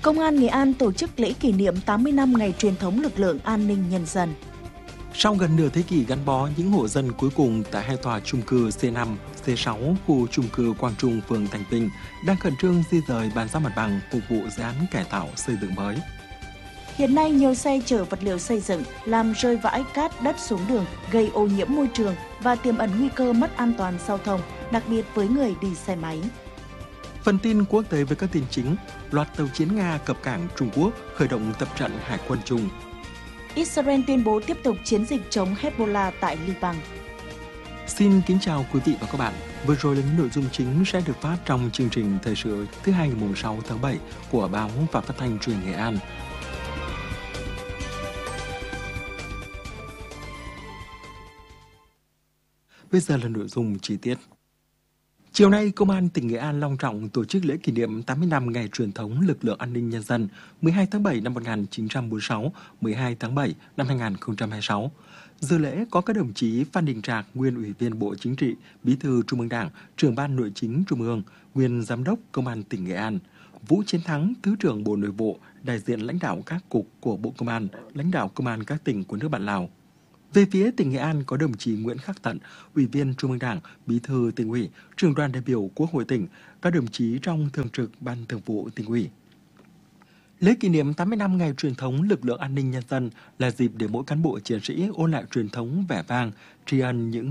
Công an Nghệ An tổ chức lễ kỷ niệm 80 năm ngày truyền thống lực lượng an ninh nhân dân. Sau gần nửa thế kỷ gắn bó, những hộ dân cuối cùng tại hai tòa chung cư C5, C6 khu chung cư Quang Trung, phường Thành Bình đang khẩn trương di dời bàn giao mặt bằng phục vụ dự án cải tạo xây dựng mới. Hiện nay, nhiều xe chở vật liệu xây dựng làm rơi vãi cát đất xuống đường, gây ô nhiễm môi trường và tiềm ẩn nguy cơ mất an toàn giao thông, đặc biệt với người đi xe máy. Phần tin quốc tế với các tin chính, loạt tàu chiến Nga cập cảng Trung Quốc khởi động tập trận hải quân chung. Israel tuyên bố tiếp tục chiến dịch chống Hezbollah tại Liban. Xin kính chào quý vị và các bạn. Vừa rồi là những nội dung chính sẽ được phát trong chương trình thời sự thứ hai ngày 6 tháng 7 của báo và phát thanh truyền Nghệ An. Bây giờ là nội dung chi tiết. Chiều nay, Công an tỉnh Nghệ An long trọng tổ chức lễ kỷ niệm 80 năm ngày truyền thống lực lượng an ninh nhân dân 12 tháng 7 năm 1946, 12 tháng 7 năm 2026. Dự lễ có các đồng chí Phan Đình Trạc, nguyên Ủy viên Bộ Chính trị, Bí thư Trung ương Đảng, Trưởng ban Nội chính Trung ương, nguyên Giám đốc Công an tỉnh Nghệ An, Vũ Chiến Thắng, Thứ trưởng Bộ Nội vụ, đại diện lãnh đạo các cục của Bộ Công an, lãnh đạo công an các tỉnh của nước bạn Lào. Về phía tỉnh Nghệ An có đồng chí Nguyễn Khắc Tận, Ủy viên Trung ương Đảng, Bí thư Tỉnh ủy, Trưởng đoàn đại biểu Quốc hội tỉnh, các đồng chí trong Thường trực Ban Thường vụ Tỉnh ủy. Lễ kỷ niệm 80 năm ngày truyền thống lực lượng an ninh nhân dân là dịp để mỗi cán bộ chiến sĩ ôn lại truyền thống vẻ vang, tri ân những